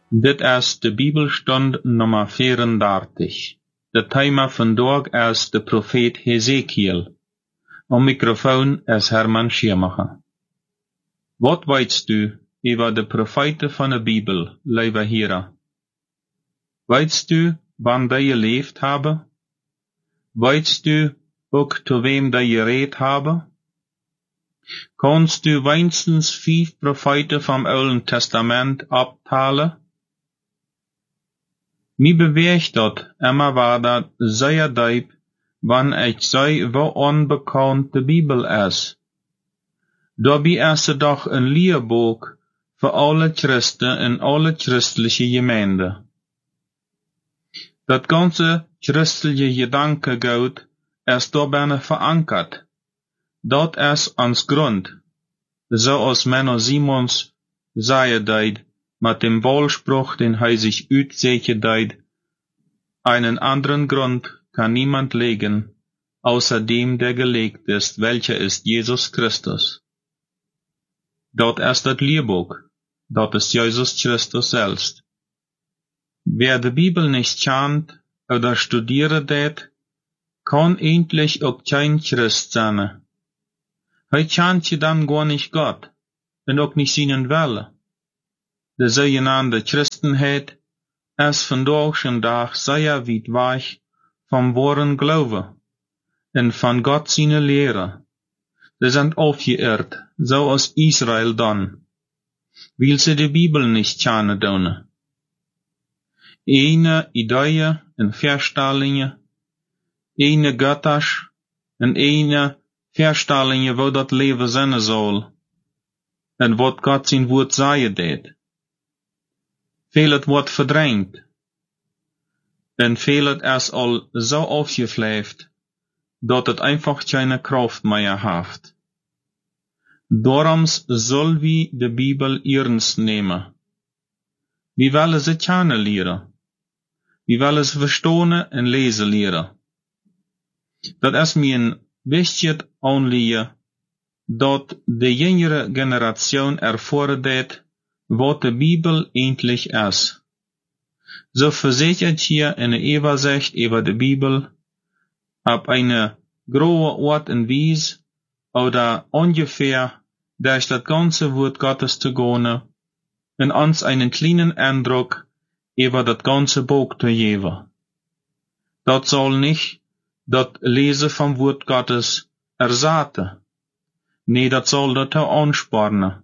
Dit is de Bibelstund nummer 34. De thema vandaag is de profeet Hesekiel. Om microfoon is Herman Schirmacher. Wat weetst u over de profeten van de Bibel, lieve heren? Weetst u wanneer die geleefd hebben? Weetst u ook te wem die gereed hebben? Kannst u wenigstens 5 profeten vom Oude Testament optalen? Mi beweegt dat immer war dat zeer diep, wanneer ik zei hoe onbekannt de Bibel is. Daarbij is het toch een leerboek voor alle Christen en alle christelijke gemeinden. Dat ganze christelijke gedachtegoed is daarbij verankerd. Dat is ons grond, zoals Menno Simons zei deed, met dem Wahlspruch, den hij zich uitzeichen deed, einen anderen Grund kann niemand legen, außer dem, der gelegt ist, welcher ist Jesus Christus. Dat is dat leerboek, dat is Jesus Christus selbst. Wer de Bibel nicht kennt oder studieren det, kann eigentlich auch kein Christ sein. Hij kennt je dann gar nicht Gott, und auch nicht seinen Wille. De zogenaamde Christenheid is vandaag een dag zeer weit weg vom wahren Glaube en van Gott seine Lehre. Sie sind aufgeirrt, so als Israel dann, weil sie die Bibel nicht kennen doen. Eine Idee en Verstellingen, eine Götters en eine Verstellingen, wo dat leven zijn soll, en wat Gott zijn woord zeggen deed. Veel wordt verdrängt, en veel is al zo afgevleefd, dat het einfach keine Kraft mehr heeft. Daarom zullen we de Bibel ernst nemen. We willen ze kennen leren. We willen ze verstaan en lezen leren. Dat is mijn wichtig aanliegen, dat de jongere generatie ervordert wat de Bibel eigentlich is. So versichert hier eine Übersicht über die Bibel, ab eine grobe Art und Weise, oder ungefähr durch das ganze Wort Gottes zu gehen, und uns einen kleinen Eindruck über das ganze Buch zu geben. Das soll nicht das Lesen vom Wort Gottes ersetzen. Nee, das soll das anspornen.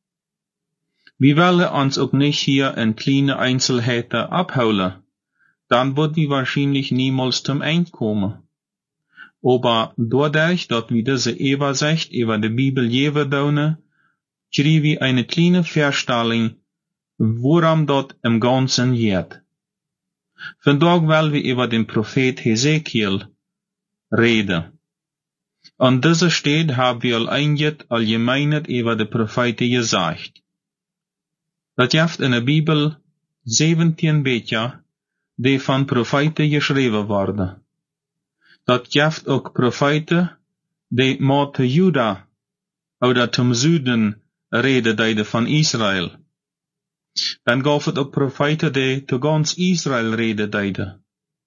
Wir wollen uns auch nicht hier in kleine Einzelheiten abholen, dann wird wir wahrscheinlich niemals zum Ende kommen. Aber dadurch, dass wir diese Übersicht über die Bibel geben können, kriegen wir eine kleine Vorstellung, worum dort im Ganzen geht. Vandaag wollen wir über den Prophet Hesekiel reden. An dieser Stelle haben wir allgemein über die Propheten gesagt. Dat heeft in de Bibel 17 Bücher, die van profeten geschreven worden. Dat heeft ook profeten, die met Juda, oder zum Süden, reden deiden van Israël. Dan gaf het ook profeten die te ganz Israël reden deiden.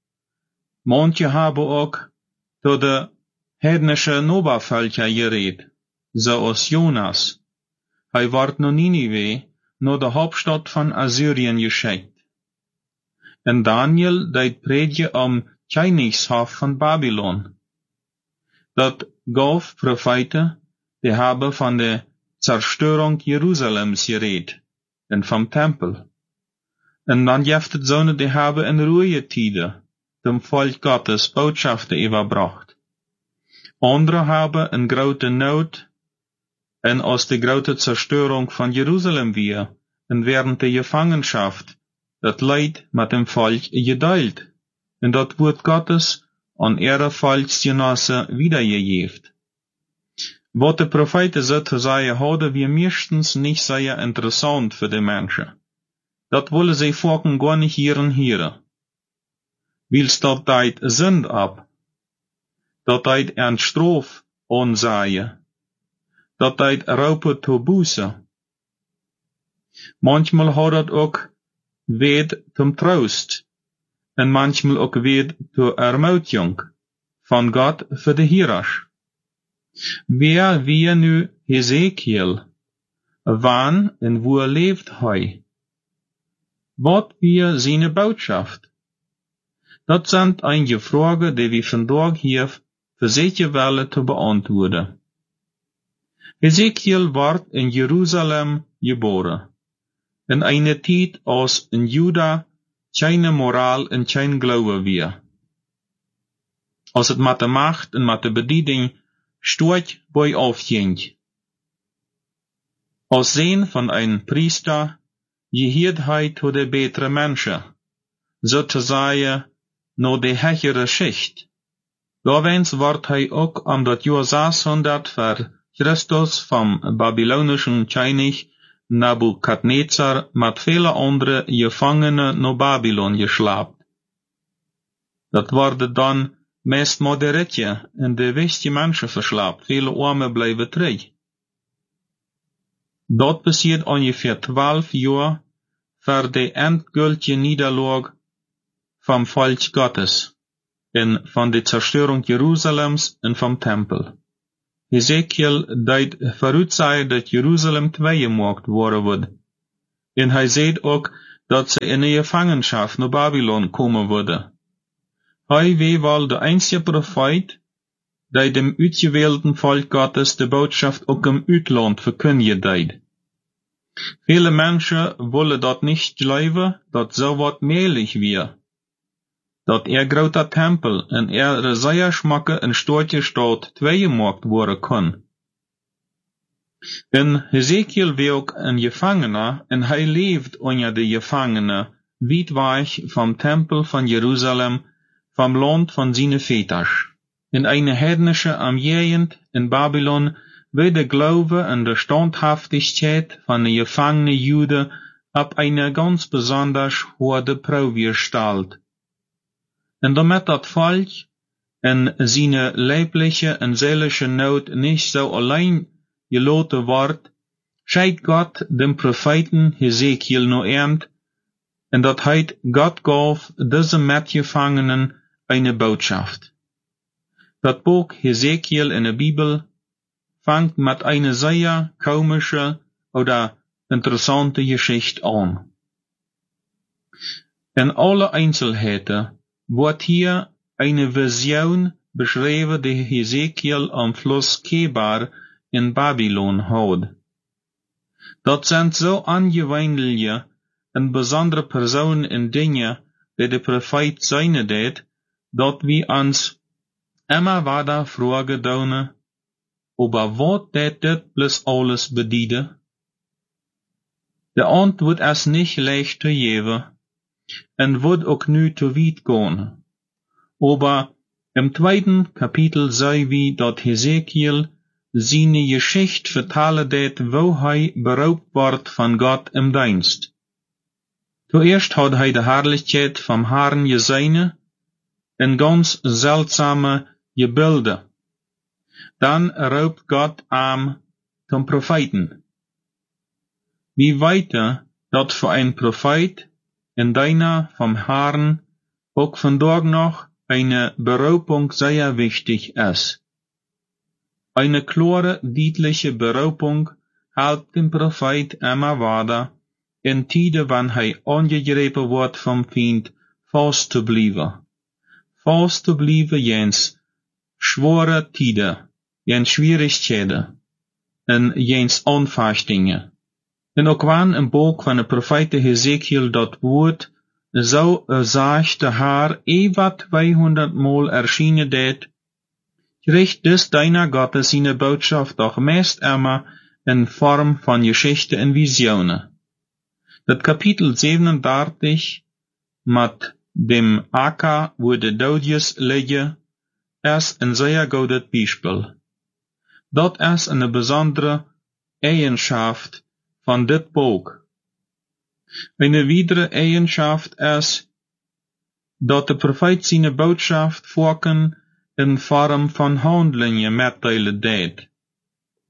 Manche hebben ook tot de heidnische Nobervölker gereed, zoals Jonas. Hij wordt naar Ninive, naar de Hauptstadt van Assyrien geschickt. En Daniel deed predje om Königshof van Babylon. Dat gaf profeten, die hebben van de zerstörung Jeruzalems gereed, en vom Tempel. En dan heeft het zonen, die hebben in ruhige tijden dem Volk Gottes Botschaften überbracht. Andere hebben een grote nood, en als de grote zerstörung van Jeruzalem weer, en während der Gefangenschaft, dat Leid mit dem Volk gedeilt, en dat Wort Gottes an ihre Volksgenossen wiedergegeben. Wat de Propheten so zu sagen hadden, wir meistens nicht sehr interessant für die Menschen. Dat wollen sie vorken gar nicht hören. Wils dat deit Sünd ab, dat deit een Straf ansehen, dat deit Raupe to Buße. Manchmal hat dat ook wird zum Trost en manchmal ook weer zur Ermutigung von Gott für die Hierarch. Wer wir nu Hesekiel, wann en wo leeft hij? Wat wir seine Botschaft? Dat sind einige Fragen, die wir vandaag hier für sicher wollen zu beantworten. Hesekiel wordt in Jerusalem geboren. In eine Tijd als in Juda keine Moral en kein Glaube wir. Als het met de macht en met de bediening stoot bij afging. Als Sohn von ein Priester gehiert hij tot de betere Menschen, sozusagen naar de hechere Schicht. Daarwens wordt hij ook om dat jaar 600 voor Christus vom babylonischen König Nabukadnezar met vele andere Gefangenen naar Babylon geschlapt. Dat worden dan meest moderetje en de wijste mensen verslaapt, vele armen blijven terug. Dat passiert ongeveer 12 jaar voor de endgültige Niederlag vom Volk Gottes en van de Zerstörung Jerusalems en vom Tempel. Hesekiel deed vooruitzagen dat Jeruzalem tweegemaakt worden wordt. En hij zei ook dat ze in de gevangenschap naar Babylon komen worden. Hij was wel de einzige profeet die dem uitgewählten Volk Gottes de boodschap ook im Uitland verkündigen deed. Viele Menschen wollen dat nicht geloven dat so wat möglich wir. Dat groter Tempel en sehr schmakke en stootje staat tweegemaakt worden kon. En Hesekiel was ook een Gevangener en hij leeft onder de Gevangenen weit weg vom Tempel van Jeruzalem, vom Land van zijn Väters. In eine heidnische Umgegend in Babylon wird der Glaube en de Standhaftigkeit van de gefangene Juden op eine ganz besonders hohe Probe gestellt. En damit dat Volk en seine leibliche en seelische Not nicht so allein gelaten wordt, scheidt Gott dem Propheten Hesekiel no ernt, en dat heit Gott gaf diese Mitgefangenen eine Botschaft. Dat Buch Hesekiel in der Bibel fangt mit einer sehr komische oder interessante Geschichte an. In alle Einzelheiten wordt hier eine Vision beschreven die Hesekiel am Fluss Kebar in Babylon had. Dat sind so angewöhnliche en besondere Personen en dingen die de Prophet zijn deed, dat we ons immer wieder vragen doen, over wat dit plus alles bedienen. De antwoord is niet leicht te geven, en wordt ook nu te weit gaan. Aber im 2. Kapitel sei wie dat Hesekiel seine Geschichte vertellen deed, wo hij beraubt wordt van Gott im Dienst. Zuerst had hij de Herrlichkeit vom Herrn gesehen, in ganz seltsame Gebilde. Dann raubt Gott am zum Propheten. Wie weiter dat für ein Prophet in deiner vom Herrn auch vandaag noch eine Beraubung sehr wichtig ist. Eine klare, deutliche Beraubung helpt den Prophet immer weiter, in Tiden, wann hij angegriffen wordt vom Feind, vast te blijven. Vast te blijven jens schwere Tiden, jens Schwierigkeiten, en jens Anfechtingen. En ook wann im Buch van de Prophet Hesekiel dat woord, zo zegt de Herr wat 200 Mal erschienen deed, kriegt des deiner Gottes seine Botschaft doch meest immer in Form von Geschichte en Visionen. Dat Kapitel 37 mit dem Acker, wo de Doodjes liggen, ist ein sehr gutes Beispiel. Dat ist eine besondere Eigenschaft von dit Buch. Eine weitere Eigenschaft ist, dat de Prophet seine Botschaft vorken in Form von Handlingen mitteilen deed.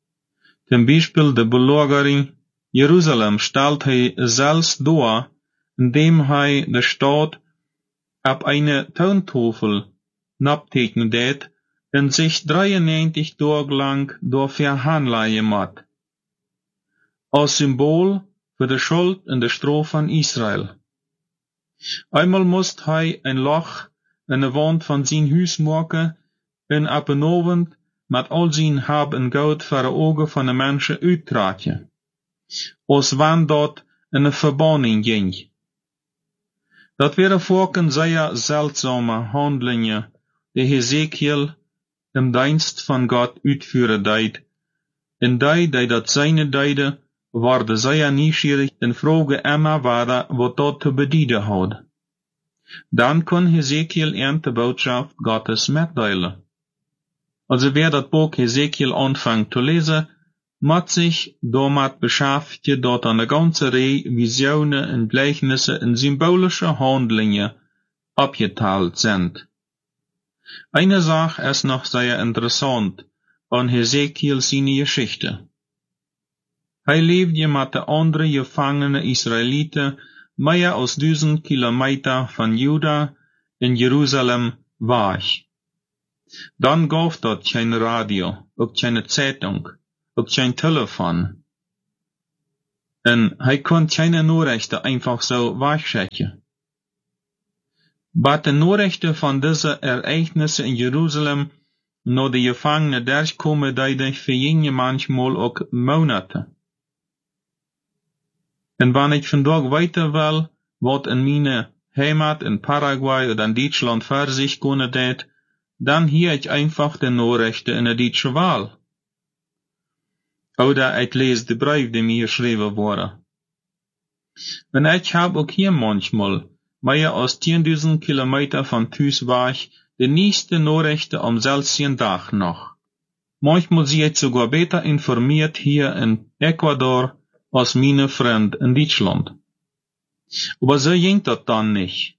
Zum Beispiel de Belagering Jerusalem stellt hij zelfs door indem hij de Stadt op eine Tontafel naptekenen deed en zich 93 dagen lang door verhandelen moet, als symbool voor de schuld en de straf van Israël. Einmal moest hij een loch in de wand van zijn huis maken en op een avond met al zijn hab en goud voor de ogen van de mensen uittraatje, als wanneer dat in een verbanning ging. Dat waren volken zeer zeldzame handelingen, die Hesekiel im dienst van God uitvoeren deed, en die dat zijne deide, waren zeer nieuwsgierig en vroegen immer verder wat dat te bedienen had. Dan kon Hesekiel ihnen de boodschap Gottes mitteilen. Also wer dat Buch Hesekiel anfängt zu lesen, moet sich damit beschäftigen, dat an der ganze Reihe Visionen en Gleichnisse en symbolische Handlungen abgeteilt sind. Eine Sache ist noch sehr interessant an Hesekiel seine Geschichte. Hij leefde met de andere gefangene Israëlieten meer als 1000 Kilometer van Juda in Jeruzalem weg. Dan gaf dat geen radio, ook geen Zeitung, ook geen telefoon. En hij kon geen Nachrichten einfach so wegschicken. Maar de Nachrichten van deze ereignissen in Jeruzalem naar de gevangenen durchkomen deden vergingen manchmal ook Monate. En wanneer ik vandaag weten wil, wat in mijn Heimat in Paraguay oder in Deutschland voor zich kunnen deed, dan hier ik einfach de Nachrichten in de Deutsche Wahl. Oder ik lees de brief die mir geschrieben worden. En ik heb ook hier manchmal, meer als 10.000 Kilometer van thuis weg, de nächste Nachrichten am selben Tag noch. Manchmal zie ik sogar beter informiert hier in Ecuador als meine Freund in Deutschland. Aber so ging das dann nicht.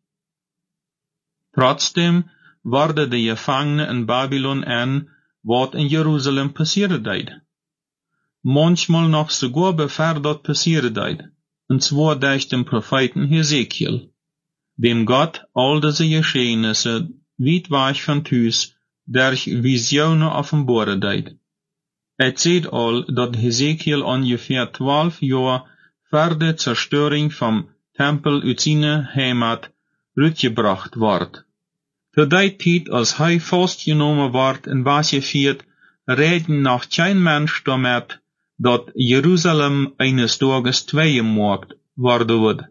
Trotzdem waren die Gefangenen in Babylon an, wat in Jerusalem passieren deed. Manchmal noch sogar bevor das passieren deed, und zwar durch den Propheten Hesekiel, dem Gott all diese Geschehnisse weit weg von Thuis durch Visionen offenbaren deed. Het zegt al dat Hesekiel ongeveer 12 jaar voor de zerstörung vom Tempel uit zijn Heimat uitgebracht wordt. Te die tijd als hij vastgenomen wordt en weggevoerd, reden nog geen mens daarmee dat Jeruzalem eines Tages tweegemaakt worden wordt.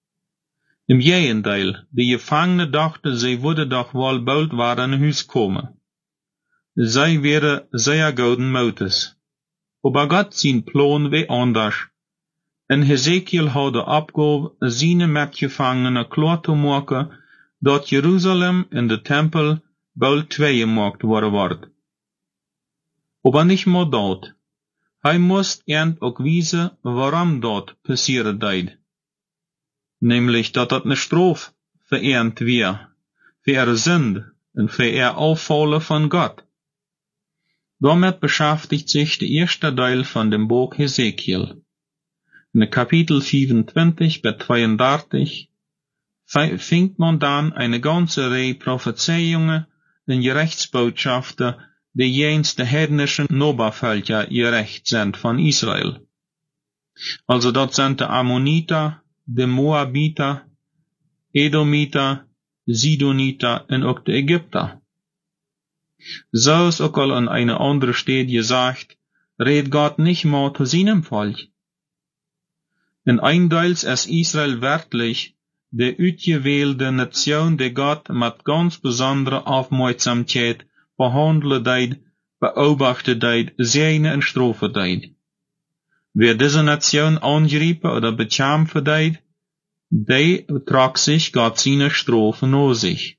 Im Gegenteil, de Gevangenen dachten zij wouden doch wel bald weer in huis komen. Zij wären sehr gouden moutes. Aber Gott zijn plan weer anders. En Hesekiel had de opgave zijn metgevangenen klaar te maken, dat Jeruzalem en de tempel bald tweegemaakt worden wordt. Aber nicht maar dat. Hij moest ihnen ook wijzen waarom dat passieren deed. Nämlich dat een straf voor ihnen weer, voor ihre Sünde en voor ihr Aufvallen von Gott. Damit beschäftigt sich der erste Teil von dem Buch Hesekiel. In Kapitel 24 bis 32 findet man dann eine ganze Reihe Prophezeiungen und Gerechtsbotschaften, die jens de heidnischen Nobervölker gerecht sind von Israel. Also dort sind de Ammoniter, de Moabiter, Edomiter, Sidoniter und auch de Ägypter. So ist auch al an eine andere Stelle gesagt, red Gott nicht mehr zu seinem Volk. In eindeils ist Israel wörtlich de uitgewählte Nation, die Gott mit ganz besonderer Aufmerksamkeit behandelt deed, beobachtet deed, seine und strafe deed. Wer diese Nation angreifen oder bekämpfen deed, die trag sich Gott seine Strafe nach sich.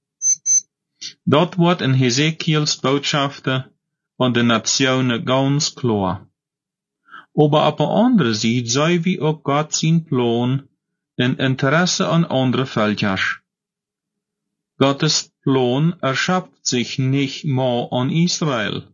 Dat wordt in Hesekiels Botschaften an de Nationen ganz klar. Aber auf der anderen Seite sei wie auch Gott sein Plan in Interesse an andere Völker. Gottes Plan erschöpft sich nicht mehr an Israel.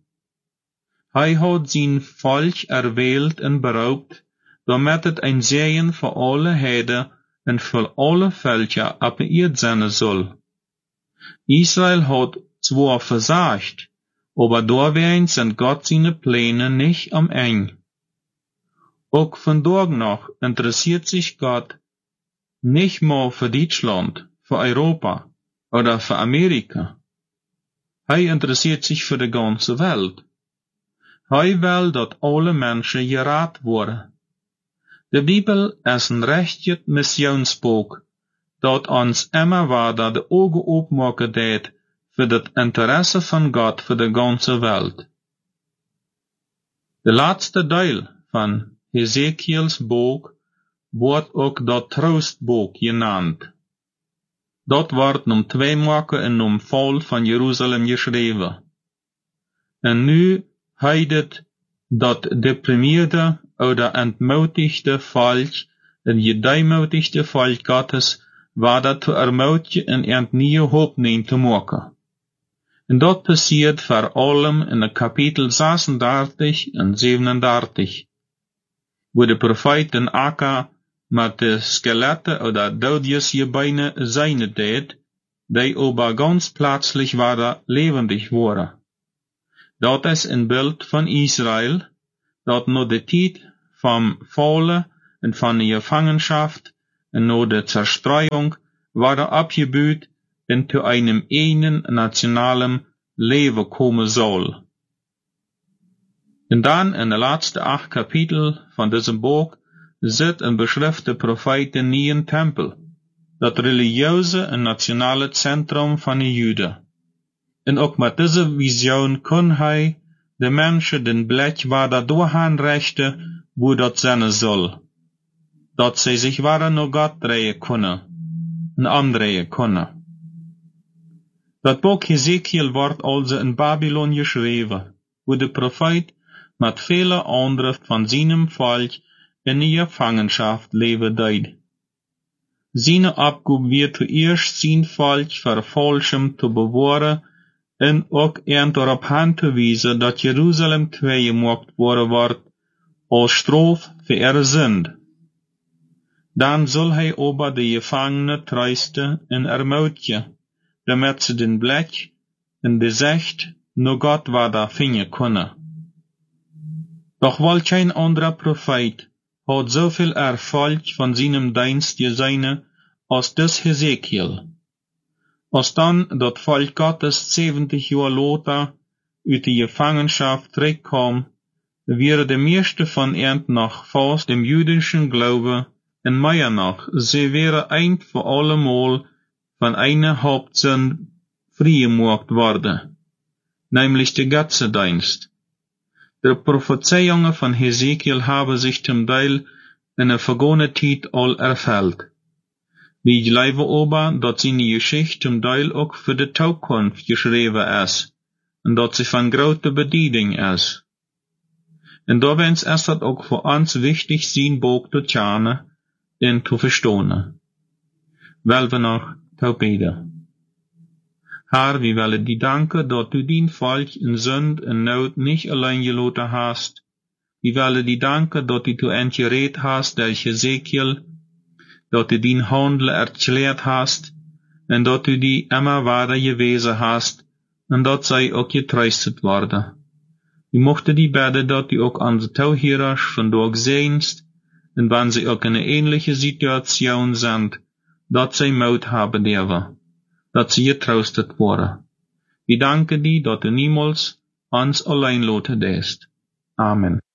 Er hat sein Volk erwählt und beraubt, damit es ein Segen für alle Heiden en voor alle Völker appelliert sein soll. Israel hat zwar versagt, aber dawein sind Gott seine Pläne nicht am Ende. Auch von dort noch interessiert sich Gott nicht mehr für Deutschland, für Europa oder für Amerika. Er interessiert sich für die ganze Welt. Er will, dass alle Menschen gerat worden. Die Bibel ist ein rechtes Missionsbuch, dat uns immer wieder die Augen opmaken deed für das Interesse von Gott für die ganze Welt. Der letzte Teil von Hesekiels Buch wordt ook dat Troostbuch genannt. Dat wordt twee maanden in de Fall van Jeruzalem geschreven. En nu heet het dat deprimierte oder entmutigte Volk, het gedemütigte Volk Gottes, war dat te ermutigen en nieuwe hoop neemt te maken. En dat passiert vor allem in de kapitel 36 en 37, wo de profeet den Akka met de skeletten oder dodjesgebeine seine deed, die aber ganz plötzlich waren lebendig worden. Dat is een beeld van Israël, dat na de tijd van vallen en van de Gefangenschaft en na de Zerstreuung waren abgebuht en zu einem einen nationalen Leben komen soll. En dan in de laatste 8 Kapitel van diesem Buch zit een beschrifte profeet in nieuwen tempel, dat religieuze en nationale centrum van de Juden. En ook met deze vision kon hij de mensen den blik waar doorgaan richten, wo dat zijn zal, dat zij zich waar naar God draaien kunnen en aandraaien kunnen. Dat boek Hesekiel wordt also in Babylon geschreven, wo de profeet met vele andere van zijn volk in de Gefangenschaft leven deed. Zijn opgave wird zuerst zijn volk voor Falschem te bewaren en ook erop aan te wijzen dat Jeruzalem tweegemaakt worden wordt als straf voor ihre Sünde. Dan zal hij aber de Gefangenen trösten en ermutigen, damit sie den Blick en de Sicht naar God wieder finden kunnen. Doch wohl kein anderer Prophet hat so viel Erfolg von seinem Dienst gesehen als des Hesekiel. Als dann dat Volk Gottes 70 Jahre later uit die Gefangenschaft zurückkam, wäre de meeste von ihnen noch fast dem jüdischen Glaube en mehr noch, sie wäre ein für allemal von einer Hauptsünde freigemacht worden, nämlich der Götzendienst. De Prophezeiungen von Hesekiel haben sich zum Teil in der vergangenen Zeit all erfüllt. Wir glauben aber, dass seine Geschichte zum Teil auch für die Zukunft geschrieben ist und dass sie von großer Bedeutung ist. Und dabei ist es auch für uns wichtig, sein Buch zu kennen und zu verstehen. Weil wir noch zu beten. Herr, wir wollen dir danken, dass du dein Volk in Sünd und Not nicht allein gelassen hast. Wir wollen dir danken, dass du uns gerettet hast durch Hesekiel, dass du dein Handeln erklärt hast, und dass du die immer weiter gewesen hast, und dass sie auch getröstet worden. Wir möchten dir beten, dass du auch unsere Zuhörer von dort sehnst, und wenn sie auch in einer ähnlichen Situation sind, dass sie Mut haben dürfen, dass sie getröstet worden. Wir danken dir, dass du niemals uns allein lassen lässt. Amen.